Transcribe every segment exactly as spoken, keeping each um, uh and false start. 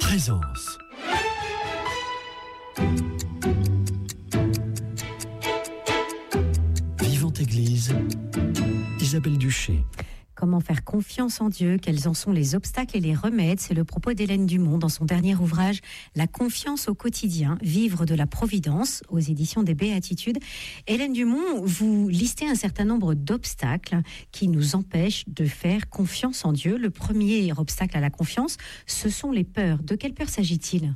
Présence. Vivante Église, Isabelle Duché. Comment faire confiance en Dieu? Quels en sont les obstacles et les remèdes? C'est le propos d'Hélène Dumont dans son dernier ouvrage « La confiance au quotidien, vivre de la providence » aux éditions des Béatitudes. Hélène Dumont, vous listez un certain nombre d'obstacles qui nous empêchent de faire confiance en Dieu. Le premier obstacle à la confiance, ce sont les peurs. De quelles peurs s'agit-il?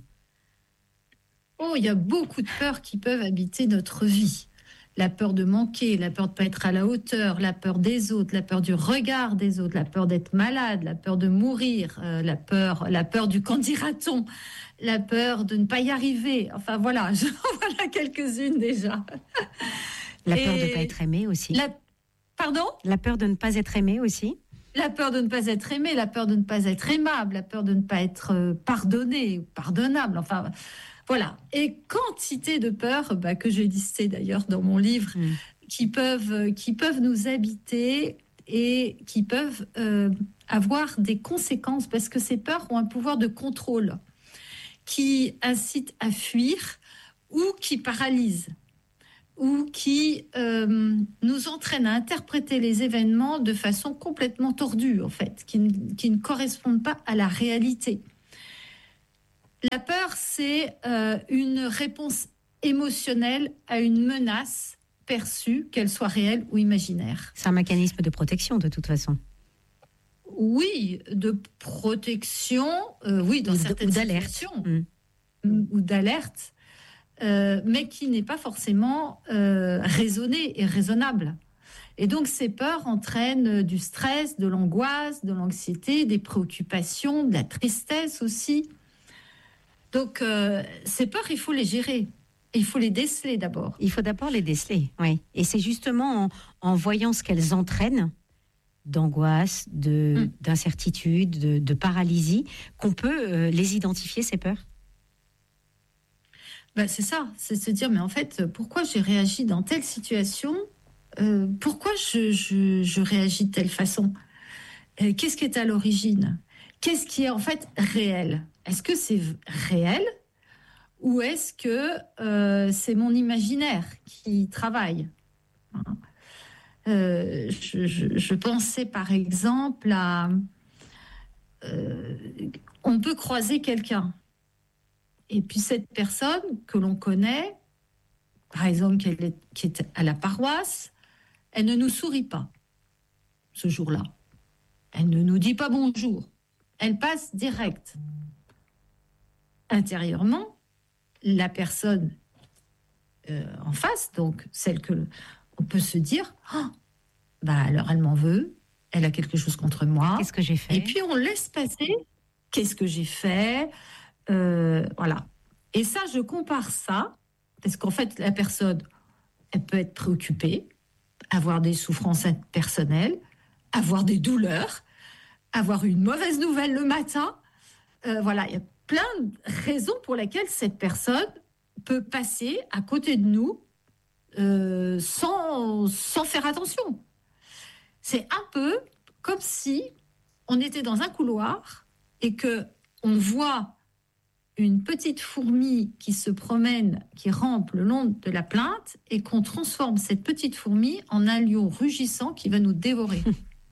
Oh, il y a beaucoup de peurs qui peuvent habiter notre vie. La peur de manquer, la peur de ne pas être à la hauteur, la peur des autres, la peur du regard des autres, la peur d'être malade, la peur de mourir, euh, la peur, la peur du qu'en dira-t-on, la peur de ne pas y arriver. Enfin voilà, voilà quelques-unes déjà. La peur Et de ne pas être aimé aussi. La... Pardon ? La peur de ne pas être aimé aussi. La peur de ne pas être aimé, la peur de ne pas être aimable, la peur de ne pas être pardonné, pardonnable. Enfin. Voilà, et quantité de peurs, bah, que j'ai listées d'ailleurs dans mon livre, mmh. qui, peuvent, qui peuvent nous habiter et qui peuvent euh, avoir des conséquences, parce que ces peurs ont un pouvoir de contrôle qui incite à fuir ou qui paralyse, ou qui euh, nous entraîne à interpréter les événements de façon complètement tordue, en fait, qui, qui ne correspondent pas à la réalité. La peur, c'est euh, une réponse émotionnelle à une menace perçue, qu'elle soit réelle ou imaginaire. C'est un mécanisme de protection, de toute façon. Oui, de protection, euh, oui, dans ou certaines ou d'alerte. situations, mmh. ou d'alerte, euh, mais qui n'est pas forcément euh, raisonnée et raisonnable. Et donc, ces peurs entraînent du stress, de l'angoisse, de l'anxiété, des préoccupations, de la tristesse aussi. Donc, euh, ces peurs, il faut les gérer. Il faut les déceler d'abord. Il faut d'abord les déceler, oui. Et c'est justement en, en voyant ce qu'elles entraînent, d'angoisse, de, mmh. d'incertitude, de, de paralysie, qu'on peut euh, les identifier, ces peurs. Ben, c'est ça, c'est se dire, mais en fait, pourquoi j'ai réagi dans telle situation ? euh, Pourquoi je, je, je réagis de telle façon ? euh, Qu'est-ce qui est à l'origine ? Qu'est-ce qui est en fait réel ? Est-ce que c'est réel ou est-ce que euh, c'est mon imaginaire qui travaille ? euh, je, je, je pensais par exemple à... Euh, on peut croiser quelqu'un et puis cette personne que l'on connaît, par exemple qu'elle est, qui est à la paroisse, elle ne nous sourit pas ce jour-là. Elle ne nous dit pas bonjour. Elle passe direct. Intérieurement, la personne euh, en face, donc celle que on peut se dire, oh, bah alors elle m'en veut, elle a quelque chose contre moi. Qu'est-ce que j'ai fait ? Et puis on laisse passer. Qu'est-ce que j'ai fait ? euh, Voilà. Et ça, je compare ça parce qu'en fait, la personne, elle peut être préoccupée, avoir des souffrances personnelles, avoir des douleurs, avoir une mauvaise nouvelle le matin. Euh, voilà, il y a plein de raisons pour lesquelles cette personne peut passer à côté de nous euh, sans, sans faire attention. C'est un peu comme si on était dans un couloir et qu'on voit une petite fourmi qui se promène, qui rampe le long de la plainte et qu'on transforme cette petite fourmi en un lion rugissant qui va nous dévorer.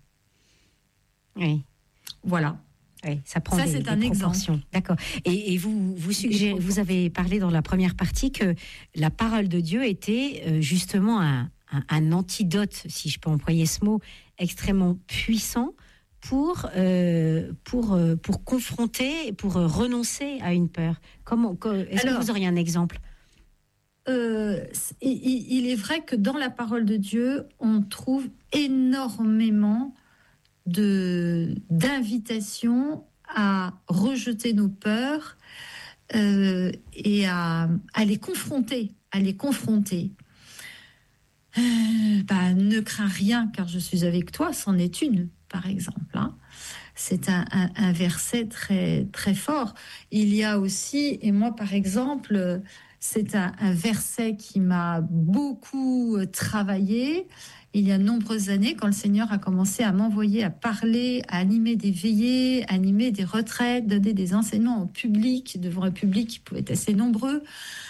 Oui. Voilà. Oui, ça prend ça, des, c'est des un proportions. Exemple. D'accord. Et, et vous, vous suggérez, vous avez parlé dans la première partie que la parole de Dieu était euh, justement un, un, un antidote, si je peux employer ce mot, extrêmement puissant pour euh, pour euh, pour confronter, pour euh, renoncer à une peur. Comment Est-ce Alors, que vous auriez un exemple ? euh, il, il est vrai que dans la parole de Dieu, on trouve énormément de d'invitation à rejeter nos peurs euh, et à, à les confronter, à les confronter. Euh, bah, ne crains rien car je suis avec toi, c'en est une, par exemple. Hein. C'est un, un, un verset très très fort. Il y a aussi, et moi par exemple, c'est un, un verset qui m'a beaucoup travaillé il y a de nombreuses années, quand le Seigneur a commencé à m'envoyer à parler, à animer des veillées, animer des retraites, donner des enseignements en public, devant un public qui pouvait être assez nombreux.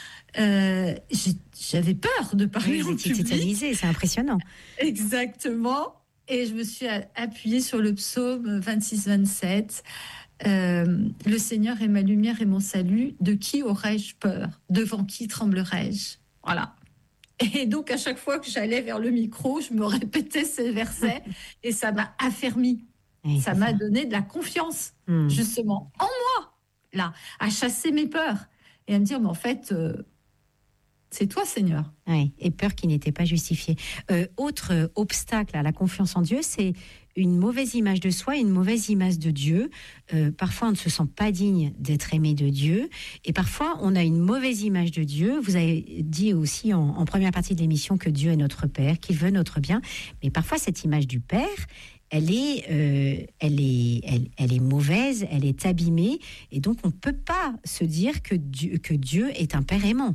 Euh, j'avais peur de parler oui, en public. Totalisé, c'est impressionnant. Exactement. Et je me suis appuyée sur le psaume vingt-six vingt-sept. Euh, le Seigneur est ma lumière et mon salut. De qui aurais-je peur? Devant qui tremblerais-je? Voilà. Et donc, à chaque fois que j'allais vers le micro, je me répétais ces versets et ça m'a affermi. Oui, ça m'a ça. donné de la confiance, mmh. justement, en moi, là, à chasser mes peurs et à me dire, mais en fait... Euh, c'est toi, Seigneur. Oui, et peur qui n'était pas justifiée. Euh, autre euh, obstacle à la confiance en Dieu, c'est une mauvaise image de soi, une mauvaise image de Dieu. Euh, parfois, on ne se sent pas digne d'être aimé de Dieu. Et parfois, on a une mauvaise image de Dieu. Vous avez dit aussi en, en première partie de l'émission que Dieu est notre Père, qu'il veut notre bien. Mais parfois, cette image du Père... Elle est, euh, elle, est, elle, elle est mauvaise, elle est abîmée. Et donc, on ne peut pas se dire que Dieu, que Dieu est un Père aimant.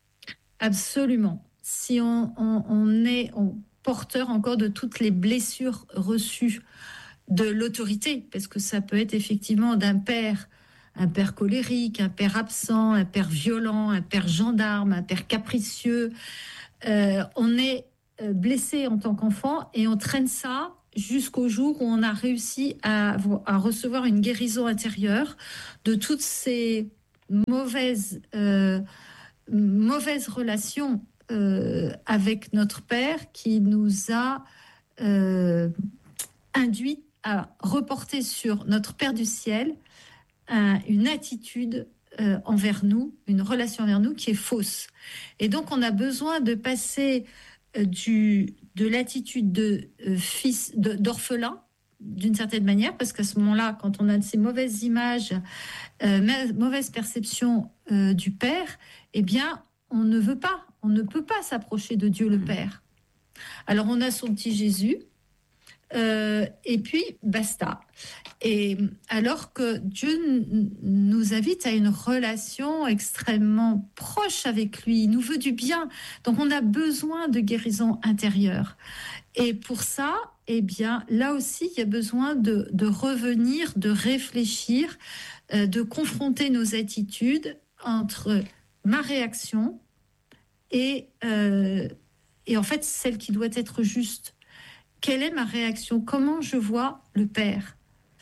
Absolument. Si on, on, on est on, porteur encore de toutes les blessures reçues de l'autorité, parce que ça peut être effectivement d'un père, un père colérique, un père absent, un père violent, un père gendarme, un père capricieux. Euh, on est blessé en tant qu'enfant et on traîne ça jusqu'au jour où on a réussi à, à recevoir une guérison intérieure de toutes ces mauvaises... Euh, mauvaise relation euh, avec notre Père qui nous a euh, induit à reporter sur notre Père du ciel un, une attitude euh, envers nous, une relation envers nous qui est fausse. Et donc on a besoin de passer euh, du, de l'attitude de euh, fils, de, d'orphelin, d'une certaine manière, parce qu'à ce moment-là, quand on a de ces mauvaises images, euh, mauvaise perception euh, du Père, eh bien, on ne veut pas, on ne peut pas s'approcher de Dieu le Père. Alors, on a son petit Jésus, euh, et puis, basta. Et alors que Dieu n- nous invite à une relation extrêmement proche avec lui, il nous veut du bien. Donc, on a besoin de guérison intérieure. Et pour ça, eh bien, là aussi, il y a besoin de, de revenir, de réfléchir, euh, de confronter nos attitudes entre ma réaction et, euh, et en fait, celle qui doit être juste. Quelle est ma réaction? Comment je vois le Père?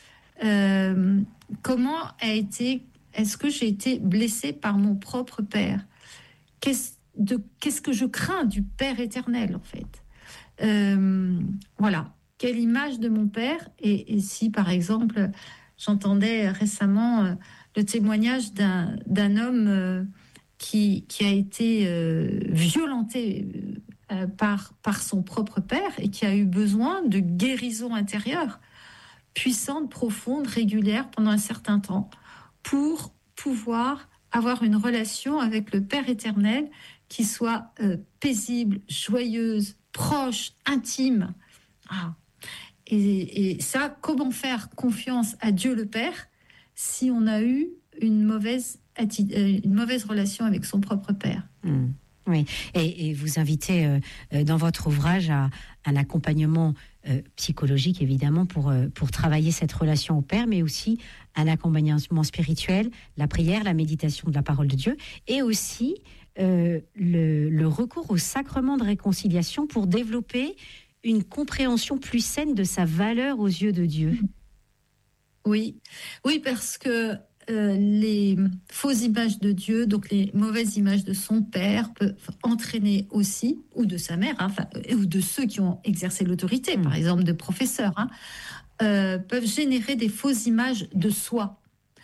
euh, Comment a été, est-ce que j'ai été blessée par mon propre Père? Qu'est-ce, de, qu'est-ce que je crains du Père éternel, en fait? euh, Voilà. Quelle image de mon Père? Et, et si, par exemple, j'entendais récemment euh, le témoignage d'un, d'un homme euh, qui, qui a été euh, violenté euh, par, par son propre père et qui a eu besoin de guérison intérieure, puissante, profonde, régulière, pendant un certain temps, pour pouvoir avoir une relation avec le Père éternel qui soit euh, paisible, joyeuse, proche, intime. Ah. Et, et ça, comment faire confiance à Dieu le Père si on a eu une mauvaise, une mauvaise relation avec son propre Père? Mmh. Oui, et, et vous invitez euh, dans votre ouvrage à un accompagnement euh, psychologique, évidemment, pour, euh, pour travailler cette relation au Père, mais aussi un accompagnement spirituel, la prière, la méditation de la parole de Dieu, et aussi euh, le, le recours au sacrement de réconciliation pour développer une compréhension plus saine de sa valeur aux yeux de Dieu. Oui, oui, parce que euh, les fausses images de Dieu, donc les mauvaises images de son père, peuvent entraîner aussi, ou de sa mère, hein, ou de ceux qui ont exercé l'autorité, mmh. par exemple de professeurs, hein, euh, peuvent générer des fausses images de soi.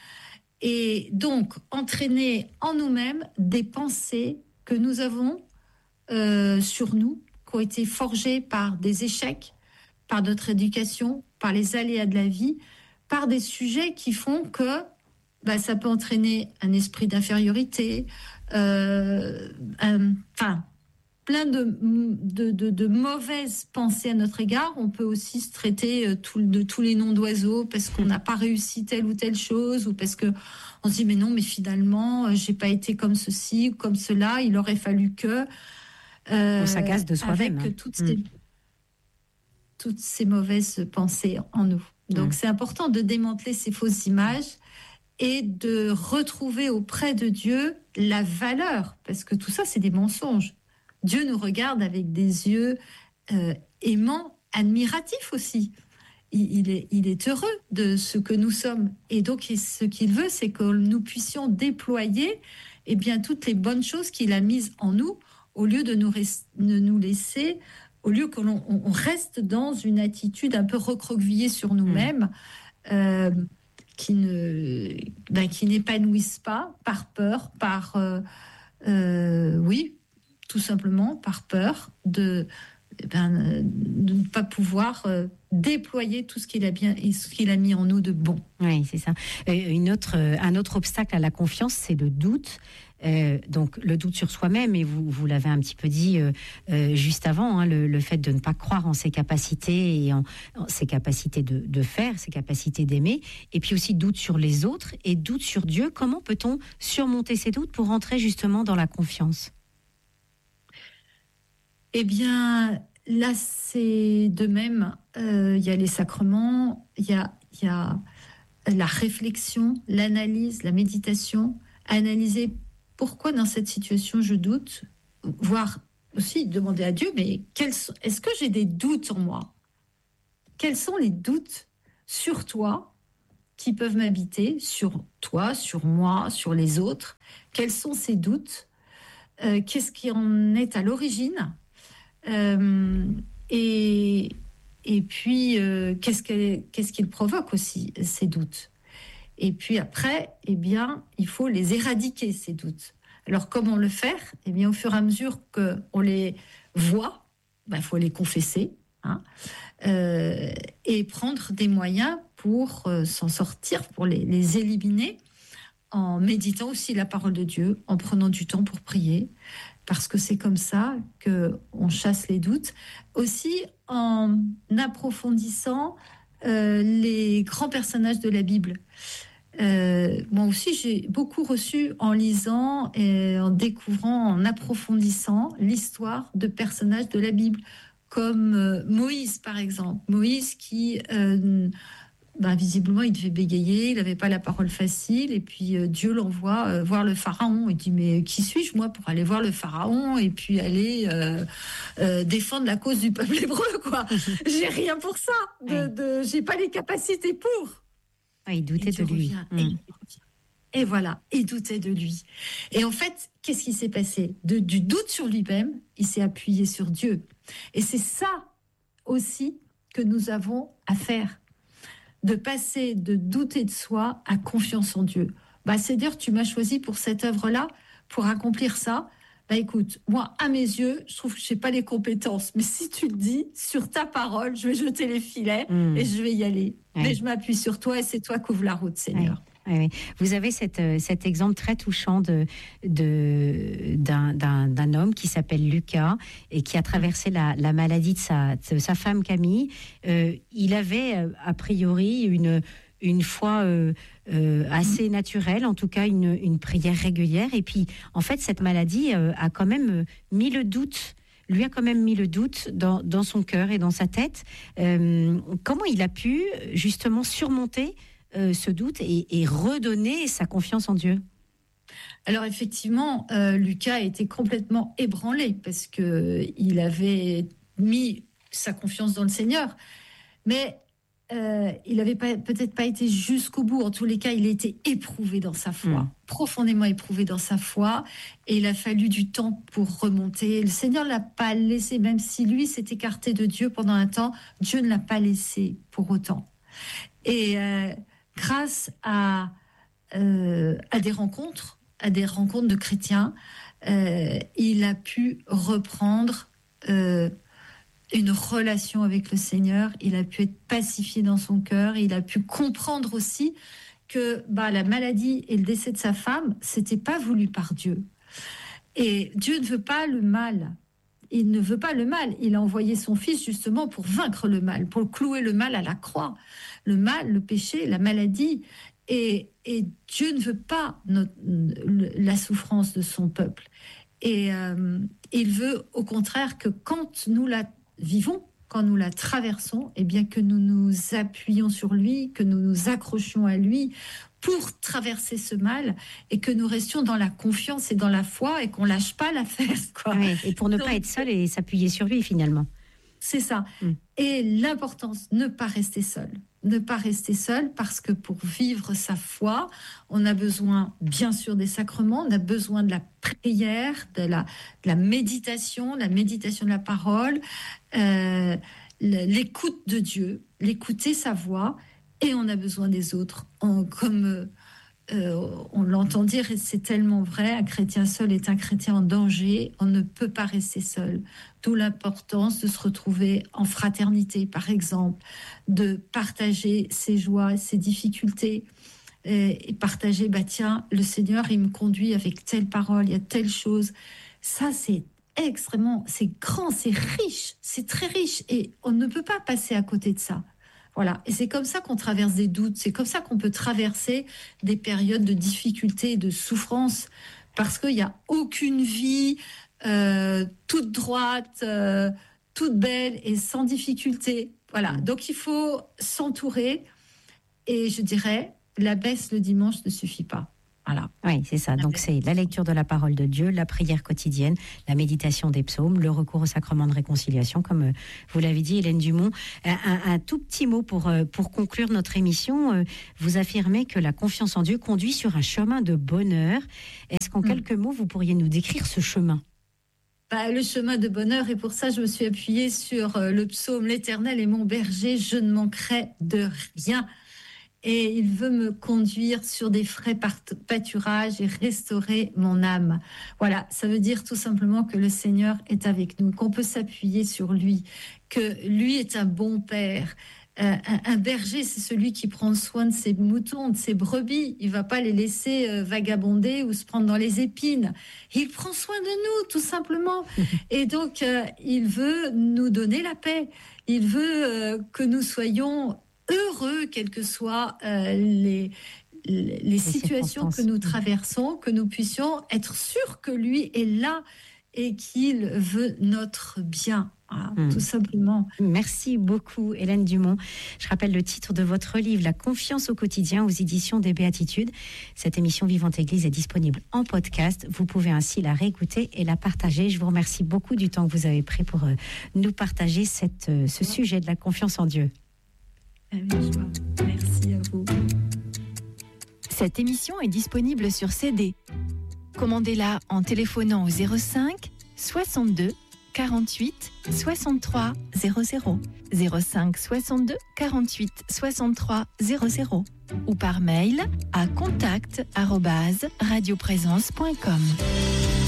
Et donc entraîner en nous-mêmes des pensées que nous avons euh, sur nous, qui ont été forgées par des échecs, par notre éducation, par les aléas de la vie, par des sujets qui font que bah, ça peut entraîner un esprit d'infériorité, euh, un, enfin, plein de, de, de, de mauvaises pensées à notre égard. On peut aussi se traiter tout, de tous les noms d'oiseaux parce qu'on n'a pas réussi telle ou telle chose, ou parce qu'on se dit mais non, mais finalement, j'ai pas été comme ceci ou comme cela, il aurait fallu que... Euh, on s'agace de soi-même. Avec toutes ces... mmh. toutes ces mauvaises pensées en nous. Donc, mmh. c'est important de démanteler ces fausses images et de retrouver auprès de Dieu la valeur, parce que tout ça, c'est des mensonges. Dieu nous regarde avec des yeux euh, aimants, admiratifs aussi. Il, il, est, il est heureux de ce que nous sommes. Et donc, ce qu'il veut, c'est que nous puissions déployer eh bien, toutes les bonnes choses qu'il a mises en nous, au lieu de nous, rest, de nous laisser, au lieu qu'on on reste dans une attitude un peu recroquevillée sur nous-mêmes, mmh. euh, qui ne, ben, qui n'épanouissent pas par peur, par, euh, euh, oui, tout simplement par peur de, ben, de ne pas pouvoir euh, déployer tout ce qu'il a bien et ce qu'il a mis en nous de bon. Oui, c'est ça. Une autre, un autre obstacle à la confiance, c'est le doute. Euh, donc le doute sur soi-même, et vous, vous l'avez un petit peu dit euh, euh, juste avant, hein, le, le fait de ne pas croire en ses capacités et en, en ses capacités de, de faire, ses capacités d'aimer, et puis aussi doute sur les autres et doute sur Dieu. Comment peut-on surmonter ces doutes pour entrer justement dans la confiance ? Eh bien, là, c'est de même. Euh, il y a les sacrements, il y a, il y a la réflexion, l'analyse, la méditation, analyser pourquoi dans cette situation je doute, voire aussi demander à Dieu, mais quels sont, est-ce que j'ai des doutes en moi ? Quels sont les doutes sur toi qui peuvent m'habiter, sur toi, sur moi, sur les autres ? Quels sont ces doutes ? euh, Qu'est-ce qui en est à l'origine ? euh, et, et puis, euh, qu'est-ce, qu'est-ce qu'il provoque aussi, ces doutes ? Et puis après, eh bien, il faut les éradiquer, ces doutes. Alors, comment le faire ? Eh bien, au fur et à mesure qu'on les voit, ben, faut les confesser, hein, euh, et prendre des moyens pour euh, s'en sortir, pour les, les éliminer, en méditant aussi la parole de Dieu, en prenant du temps pour prier, parce que c'est comme ça qu'on chasse les doutes. Aussi, en approfondissant euh, les grands personnages de la Bible. Euh, moi aussi, j'ai beaucoup reçu en lisant et en découvrant, en approfondissant l'histoire de personnages de la Bible, comme euh, Moïse, par exemple. Moïse qui, euh, ben, visiblement, il devait bégayer, il n'avait pas la parole facile, et puis euh, Dieu l'envoie euh, voir le pharaon. Il dit, mais qui suis-je, moi, pour aller voir le pharaon et puis aller euh, euh, défendre la cause du peuple hébreu, quoi. J'ai rien pour ça, de, de, j'ai pas les capacités pour. Ah, il doutait de lui. Revient, mmh. et, et voilà, il doutait de lui. Et en fait, qu'est-ce qui s'est passé ? de, Du doute sur lui-même, il s'est appuyé sur Dieu. Et c'est ça aussi que nous avons à faire. De passer de douter de soi à confiance en Dieu. Bah, c'est-à-dire, tu m'as choisi pour cette œuvre-là, pour accomplir ça. Bah, écoute, moi, à mes yeux, je trouve que je n'ai pas les compétences. Mais si tu le dis, sur ta parole, je vais jeter les filets mmh. et je vais y aller. Oui. Mais je m'appuie sur toi et c'est toi qui ouvre la route, Seigneur. Oui. Oui, oui. Vous avez cette, cet exemple très touchant de, de, d'un, d'un, d'un homme qui s'appelle Lucas et qui a traversé la, la maladie de sa, de sa femme Camille. Euh, il avait a priori une, une foi euh, euh, assez naturelle, en tout cas une, une prière régulière. Et puis, en fait, cette maladie euh, a quand même mis le doute. Lui a quand même mis le doute dans, dans son cœur et dans sa tête. Euh, comment il a pu justement surmonter Euh, ce doute et, et redonner sa confiance en Dieu? Alors effectivement, euh, Lucas a été complètement ébranlé parce qu'il avait mis sa confiance dans le Seigneur, mais euh, il n'avait pas, peut-être pas été jusqu'au bout. En tous les cas, il a été éprouvé dans sa foi, mmh. profondément éprouvé dans sa foi, et il a fallu du temps pour remonter. Le Seigneur ne l'a pas laissé, même si lui s'est écarté de Dieu pendant un temps, Dieu ne l'a pas laissé pour autant. Et euh, grâce à, euh, à des rencontres, à des rencontres de chrétiens, euh, il a pu reprendre euh, une relation avec le Seigneur, il a pu être pacifié dans son cœur, il a pu comprendre aussi que bah, la maladie et le décès de sa femme, c'était pas voulu par Dieu. Et Dieu ne veut pas le mal. Il ne veut pas le mal. Il a envoyé son Fils justement pour vaincre le mal, pour clouer le mal à la croix. Le mal, le péché, la maladie. Et, et Dieu ne veut pas notre, la souffrance de son peuple. Et euh, il veut au contraire que quand nous la vivons, quand nous la traversons, eh bien que nous nous appuyons sur lui, que nous nous accrochions à lui pour traverser ce mal et que nous restions dans la confiance et dans la foi et qu'on lâche pas l'affaire, quoi. Oui, et pour ne Donc, pas être seul et s'appuyer sur lui finalement. C'est ça. Mm. Et l'importance, ne pas rester seul. Ne pas rester seul parce que pour vivre sa foi, on a besoin bien sûr des sacrements, on a besoin de la prière, de la, de la méditation, la méditation de la parole, euh, l'écoute de Dieu, l'écouter sa voix, et on a besoin des autres. On, comme euh, euh, on l'entend dire, et c'est tellement vrai, un chrétien seul est un chrétien en danger, on ne peut pas rester seul. D'où l'importance de se retrouver en fraternité, par exemple, de partager ses joies, ses difficultés, et, et partager, bah tiens, le Seigneur, il me conduit avec telle parole, il y a telle chose. Ça, c'est extrêmement, c'est grand, c'est riche, c'est très riche, et on ne peut pas passer à côté de ça. Voilà, et c'est comme ça qu'on traverse des doutes, c'est comme ça qu'on peut traverser des périodes de difficulté et de souffrance, parce qu'il n'y a aucune vie euh, toute droite, euh, toute belle et sans difficulté. Voilà, donc il faut s'entourer, et je dirais, la baisse le dimanche ne suffit pas. Voilà. Oui, c'est ça. Donc, c'est la lecture de la parole de Dieu, la prière quotidienne, la méditation des psaumes, le recours au sacrement de réconciliation, comme vous l'avez dit, Hélène Dumont. Un, un tout petit mot pour, pour conclure notre émission. Vous affirmez que la confiance en Dieu conduit sur un chemin de bonheur. Est-ce qu'en mmh. quelques mots, vous pourriez nous décrire ce chemin ? Bah, le chemin de bonheur, et pour ça, je me suis appuyée sur le psaume « L'Éternel est mon berger, je ne manquerai de rien ». Et il veut me conduire sur des frais pâturages et restaurer mon âme. Voilà, ça veut dire tout simplement que le Seigneur est avec nous, qu'on peut s'appuyer sur lui, que lui est un bon père. Euh, un, un berger, c'est celui qui prend soin de ses moutons, de ses brebis. Il ne va pas les laisser euh, vagabonder ou se prendre dans les épines. Il prend soin de nous, tout simplement. Et donc, euh, il veut nous donner la paix. Il veut euh, que nous soyons heureux, quelles que soient euh, les, les, les situations que nous traversons, que nous puissions être sûrs que lui est là et qu'il veut notre bien. Voilà, mmh. Tout simplement. Merci beaucoup, Hélène Dumont. Je rappelle le titre de votre livre, La confiance au quotidien, aux éditions des Béatitudes. Cette émission Vivante Église est disponible en podcast. Vous pouvez ainsi la réécouter et la partager. Je vous remercie beaucoup du temps que vous avez pris pour euh, nous partager cette, euh, ce sujet de la confiance en Dieu. Merci à vous. Cette émission est disponible sur C D. Commandez-la en téléphonant au zéro cinq soixante-deux quarante-huit soixante-trois zéro zéro, zéro cinq soixante-deux quarante-huit soixante-trois zéro zéro ou par mail à contact arobase radioprésence point com.